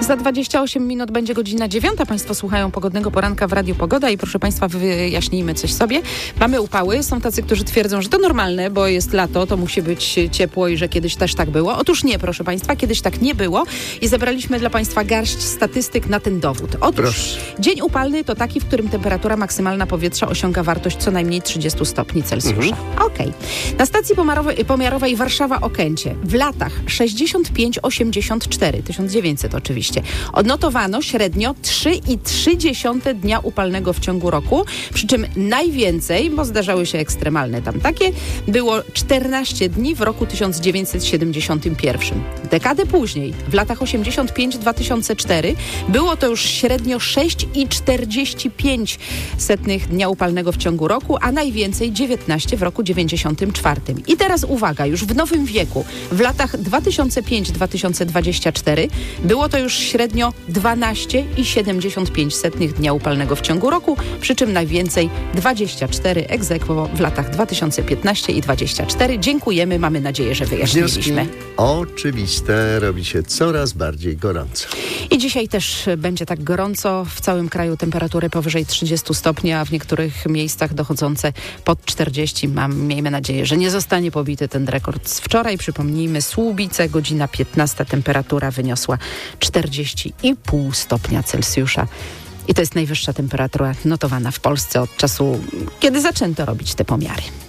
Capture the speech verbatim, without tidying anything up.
Za dwadzieścia osiem minut będzie godzina dziewiąta. Państwo słuchają Pogodnego Poranka w Radiu Pogoda i proszę Państwa, wyjaśnijmy coś sobie. Mamy upały. Są tacy, którzy twierdzą, że to normalne, bo jest lato, to musi być ciepło i że kiedyś też tak było. Otóż nie, proszę Państwa, kiedyś tak nie było i zebraliśmy dla Państwa garść statystyk na ten dowód. Otóż proszę. Dzień upalny to taki, w którym temperatura maksymalna powietrza osiąga wartość co najmniej trzydzieści stopni Celsjusza. Mhm. Okej. Okay. Na stacji pomiarowej, pomiarowej Warszawa-Okęcie w latach sześćdziesiąt pięć osiemdziesiąt cztery, tysiąc dziewięćset oczywiście, odnotowano średnio trzy i trzy dziesiąte dnia upalnego w ciągu roku, przy czym najwięcej, bo zdarzały się ekstremalne tam takie, było czternaście dni w roku tysiąc dziewięćset siedemdziesiątym pierwszym. Dekadę później, w latach osiemdziesiąt pięć dwa tysiące cztery, było to już średnio sześć i czterdzieści pięć setnych dnia upalnego w ciągu roku, a najwięcej dziewiętnaście w roku dziewięćdziesiątym czwartym. I teraz uwaga, już w nowym wieku, w latach dwa tysiące piąty do dwa tysiące dwudziestego czwartego było to już średnio dwanaście i siedemdziesiąt pięć setnych dnia upalnego w ciągu roku, przy czym najwięcej dwadzieścia cztery ex aequo w latach dwa tysiące piętnasty i dwudziesty czwarty. Dziękujemy, mamy nadzieję, że wyjaśniliśmy. Wnioski oczywiste, robi się coraz bardziej gorąco. I dzisiaj też będzie tak gorąco. W całym kraju temperatury powyżej trzydziestu stopni, a w niektórych miejscach dochodzące pod czterdzieści. Mam, miejmy nadzieję, że nie zostanie pobity ten rekord z wczoraj. Przypomnijmy, Słubice, godzina piętnasta, temperatura wyniosła czterdzieści i pół stopnia Celsjusza. I to jest najwyższa temperatura notowana w Polsce od czasu, kiedy zaczęto robić te pomiary.